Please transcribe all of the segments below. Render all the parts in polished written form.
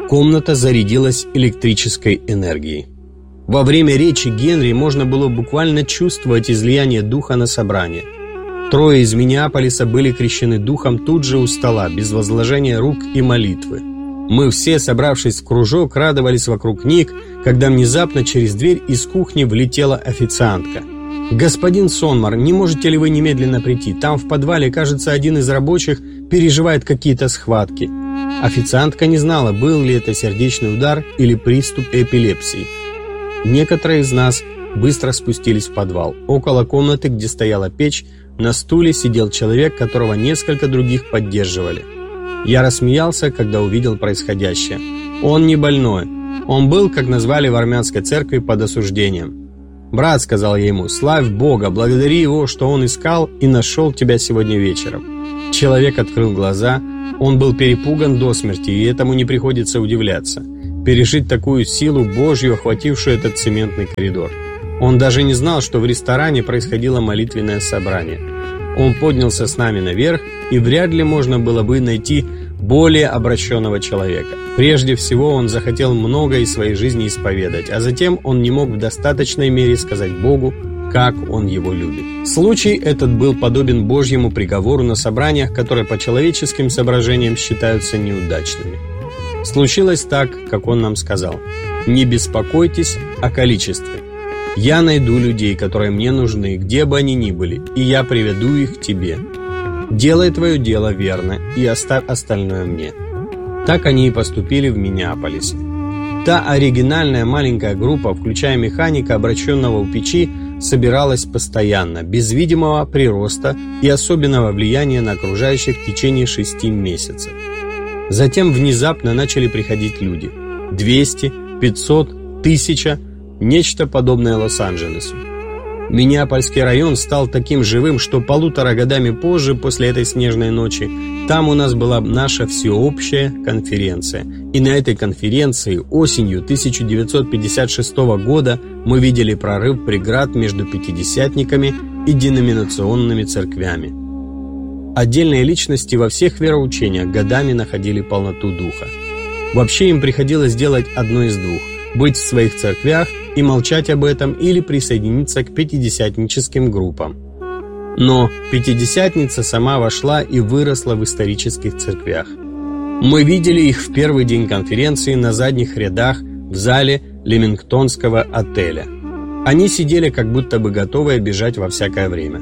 Комната зарядилась электрической энергией. Во время речи Генри можно было буквально чувствовать излияние духа на собрание. 3 из Миннеаполиса были крещены духом тут же у стола, без возложения рук и молитвы. Мы все, собравшись в кружок, радовались вокруг книг, когда внезапно через дверь из кухни влетела официантка. «Господин Сонмар, не можете ли вы немедленно прийти? Там в подвале, кажется, один из рабочих переживает какие-то схватки». Официантка не знала, был ли это сердечный удар или приступ эпилепсии. Некоторые из нас быстро спустились в подвал. Около комнаты, где стояла печь, на стуле сидел человек, которого несколько других поддерживали. Я рассмеялся, когда увидел происходящее. Он не больной. Он был, как назвали в армянской церкви, под осуждением. «Брат», — сказал я ему, — «славь Бога, благодари Его, что Он искал и нашел тебя сегодня вечером». Человек открыл глаза. Он был перепуган до смерти, и этому не приходится удивляться. Пережить такую силу Божью, охватившую этот цементный коридор. Он даже не знал, что в ресторане происходило молитвенное собрание. Он поднялся с нами наверх, и вряд ли можно было бы найти более обращенного человека. Прежде всего, он захотел многое из своей жизни исповедать, а затем он не мог в достаточной мере сказать Богу, как он его любит. Случай этот был подобен Божьему приговору на собраниях, которые по человеческим соображениям считаются неудачными. Случилось так, как он нам сказал. «Не беспокойтесь о количестве. Я найду людей, которые мне нужны, где бы они ни были, и я приведу их к тебе. Делай твое дело верно и оставь остальное мне». Так они и поступили в Миннеаполисе. Та оригинальная маленькая группа, включая механика, обращенного у печи, собиралась постоянно, без видимого прироста и особенного влияния на окружающих в течение 6 месяцев. Затем внезапно начали приходить люди. 200, 500, 1000, нечто подобное Лос-Анджелесу. Миннеапольский район стал таким живым, что 1,5 года позже, после этой снежной ночи, там у нас была наша всеобщая конференция. И на этой конференции осенью 1956 года мы видели прорыв преград между пятидесятниками и деноминационными церквями. Отдельные личности во всех вероучениях годами находили полноту духа. Вообще им приходилось делать одно из двух – быть в своих церквях и молчать об этом или присоединиться к пятидесятническим группам. Но пятидесятница сама вошла и выросла в исторических церквях. Мы видели их в первый день конференции на задних рядах в зале Лемингтонского отеля. Они сидели как будто бы готовые бежать во всякое время.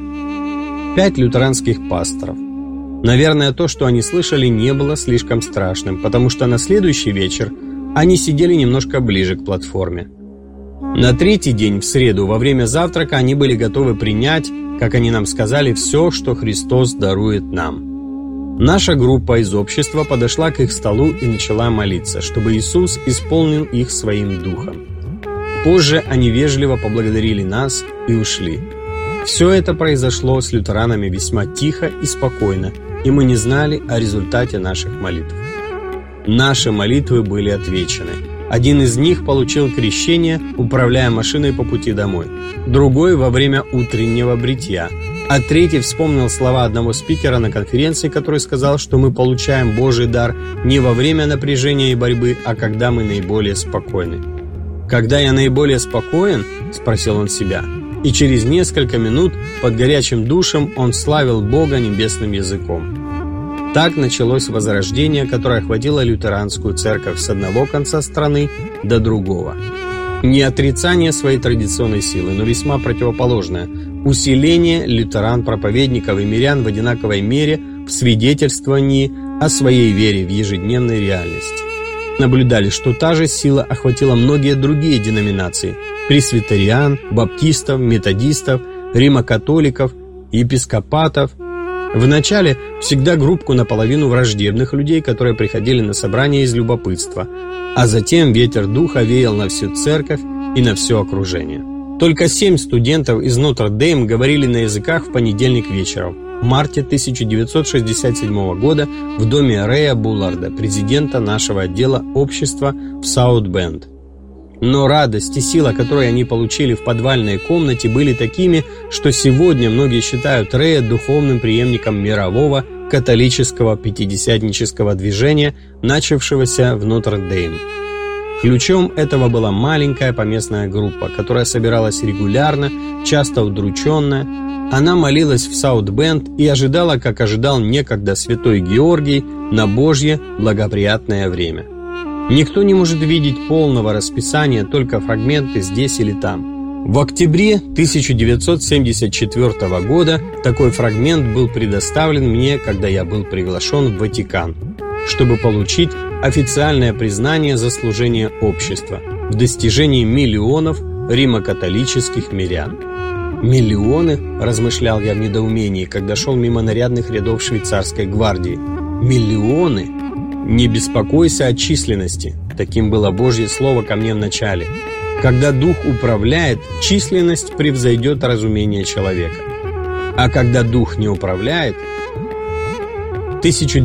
5 лютеранских пасторов. Наверное, то, что они слышали, не было слишком страшным, потому что на следующий вечер они сидели немножко ближе к платформе. На 3-й день, в среду, во время завтрака, они были готовы принять, как они нам сказали, все, что Христос дарует нам. Наша группа из общества подошла к их столу и начала молиться, чтобы Иисус исполнил их своим духом. Позже они вежливо поблагодарили нас и ушли. Все это произошло с лютеранами весьма тихо и спокойно, и мы не знали о результате наших молитв. Наши молитвы были отвечены. Один из них получил крещение, управляя машиной по пути домой, другой во время утреннего бритья, а третий вспомнил слова одного спикера на конференции, который сказал, что мы получаем Божий дар не во время напряжения и борьбы, а когда мы наиболее спокойны. «Когда я наиболее спокоен?» – спросил он себя. И через несколько минут под горячим душем он славил Бога небесным языком. Так началось возрождение, которое охватило лютеранскую церковь с одного конца страны до другого. Не отрицание своей традиционной силы, но весьма противоположное – усиление лютеран-проповедников и мирян в одинаковой мере в свидетельствовании о своей вере в ежедневной реальности. Наблюдали, что та же сила охватила многие другие деноминации – пресвитериан, баптистов, методистов, римокатоликов, епископатов. Вначале всегда группку наполовину враждебных людей, которые приходили на собрания из любопытства, а затем ветер духа веял на всю церковь и на все окружение. Только 7 студентов из Нотр-Дейм говорили на языках в понедельник вечером, в марте 1967 года в доме Рэя Булларда, президента нашего отдела общества в Саут-Бенд. Но радость и сила, которые они получили в подвальной комнате, были такими, что сегодня многие считают Рэя духовным преемником мирового римокатолического пятидесятнического движения, начавшегося в Нотр-Дейм. Ключом этого была маленькая поместная группа, которая собиралась регулярно, часто удрученная. Она молилась в Саут-Бенд и ожидала, как ожидал некогда святой Георгий, на Божье благоприятное время. Никто не может видеть полного расписания, только фрагменты здесь или там. В октябре 1974 года такой фрагмент был предоставлен мне, когда я был приглашен в Ватикан, чтобы получить официальное признание за служение общества в достижении миллионов римокатолических мирян. «Миллионы?» – размышлял я в недоумении, когда шел мимо нарядных рядов швейцарской гвардии. «Миллионы? Не беспокойся о численности», – таким было Божье слово ко мне в начале. Когда Дух управляет, численность превзойдет разумение человека. А когда Дух не управляет... В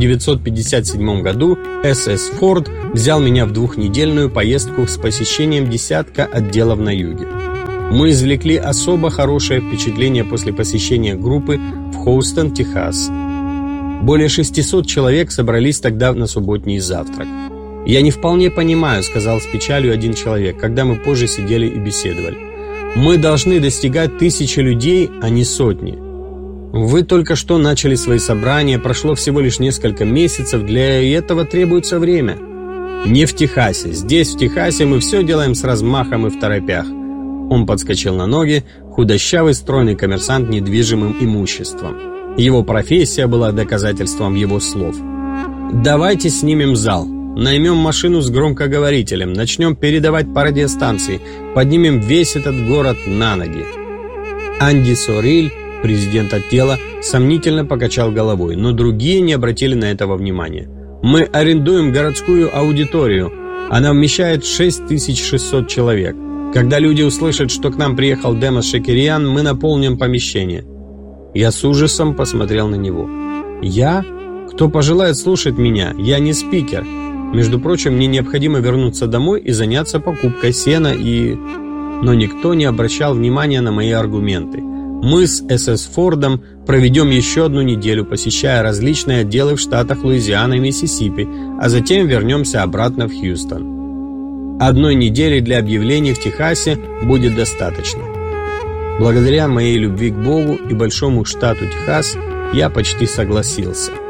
1957 году СС Форд взял меня в двухнедельную поездку с посещением десятка отделов на юге. Мы извлекли особо хорошее впечатление после посещения группы в Хоустон, Техас. Более 600 человек собрались тогда на субботний завтрак. «Я не вполне понимаю», — сказал с печалью один человек, когда мы позже сидели и беседовали. «Мы должны достигать 1000 людей, а не сотни. Вы только что начали свои собрания, прошло всего лишь несколько месяцев, для этого требуется время». «Не в Техасе. Здесь, в Техасе, мы все делаем с размахом и второпях». Он подскочил на ноги, худощавый, стройный коммерсант недвижимым имуществом. Его профессия была доказательством его слов. «Давайте снимем зал. Наймем машину с громкоговорителем, начнем передавать по радиостанции, поднимем весь этот город на ноги». Анди Сориль, президент отдела, сомнительно покачал головой, но другие не обратили на этого внимания. «Мы арендуем городскую аудиторию. Она вмещает 6600 человек. Когда люди услышат, что к нам приехал Демос Шакирьян, мы наполним помещение». Я с ужасом посмотрел на него. «Я? Кто пожелает слушать меня? Я не спикер. Между прочим, мне необходимо вернуться домой и заняться покупкой сена и...» Но никто не обращал внимания на мои аргументы. Мы с СС Фордом проведем еще одну неделю, посещая различные отделы в штатах Луизиана и Миссисипи, а затем вернемся обратно в Хьюстон. Одной недели для объявлений в Техасе будет достаточно. Благодаря моей любви к Богу и большому штату Техас я почти согласился.